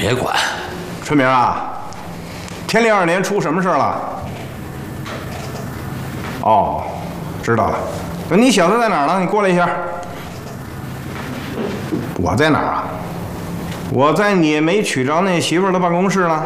别管。 春明啊，天历2年出什么事了？哦，知道了。那你小子在哪儿呢？你过来一下。我在哪儿啊？我在你没娶着那媳妇儿的办公室呢。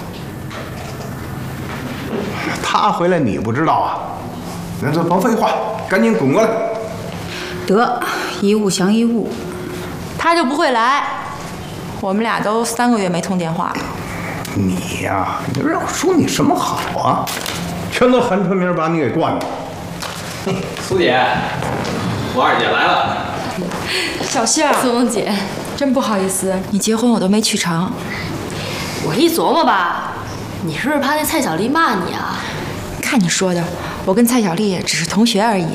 他回来你不知道啊？那就甭废话，赶紧滚过来。 得，一物降一物。 他就不会来，我们俩都3个月没通电话了。 你呀，你让我说你什么好啊？全都韩春明把你给惯的。 苏姐，我二姐来了。 小杏儿， 苏萌姐， 真不好意思，你结婚我都没去成。 我一琢磨吧，你是不是怕那蔡小丽骂你啊？ 看你说的，我跟蔡小丽只是同学而已。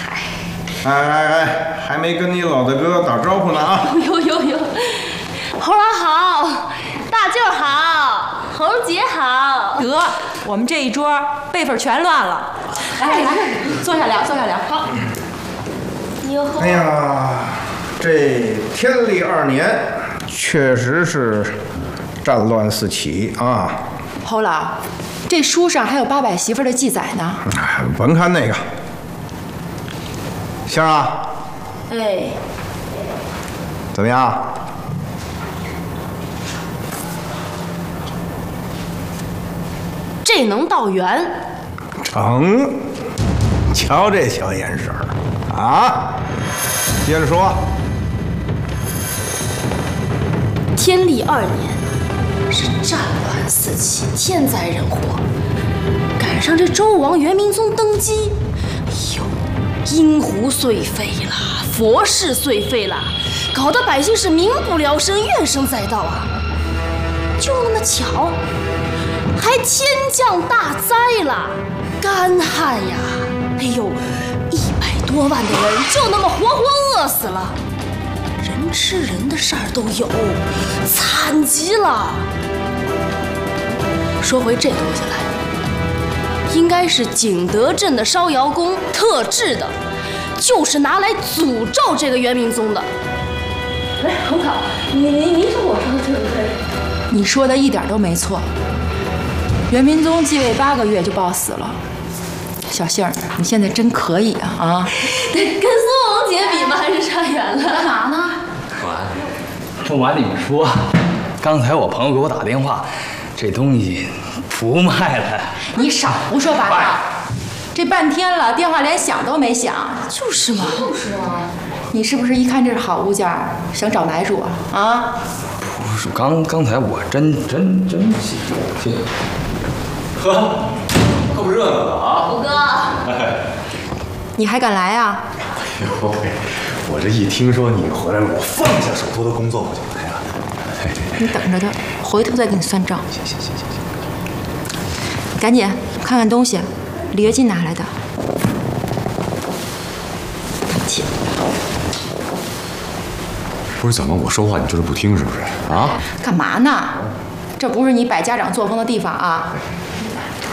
哎，还没跟你老大哥打招呼呢啊！ 呦，猴郎好，大舅好，猴姐好。 得，我们这一桌辈分全乱了。来，坐下聊。好。 哎呀，这天历2年确实是战乱四起啊！ 侯老，这书上还有800媳妇的记载呢。 甭看那个，杏儿啊， 哎， 怎么样？ 这能到圆？ 成，瞧这小眼神儿啊！接着说。 天历2年是战乱四起，天灾人祸，赶上这周王元明宗登基，哎呦，阴湖碎废了，佛事碎废了，搞得百姓是民不聊生，怨声载道啊！就那么巧，还天降大灾了，干旱呀！哎呦，100多万的人就那么活活饿死了，人吃人的事儿都有，惨极了。说回这东西来，应该是景德镇的烧窑工特制的，就是拿来诅咒这个元明宗的。哎，侯考，您说我说的对不对？ 你说的一点都没错。元明宗继位8个月就暴死了。小杏儿，你现在真可以啊！ 跟苏萌姐比嘛，还是差远了。 干嘛呢？ 不瞒你们说，刚才我朋友给我打电话，这东西不卖了。 你少胡说八道！这半天了，电话连响都没响。 就是嘛。 你是不是一看这是好物件，想找买主啊？ 不是，刚才我真谢谢。呵，够热闹的啊！ 虎哥， 你还敢来啊？ 哎呦喂！我这一听说你回来了，我放下手头的工作我就来了。 你等着他，回头再给你算账。 行。 赶紧看看东西，礼约金拿来的。切。 不是怎么我说话你就是不听是不是？啊？ 干嘛呢？这不是你摆家长作风的地方啊！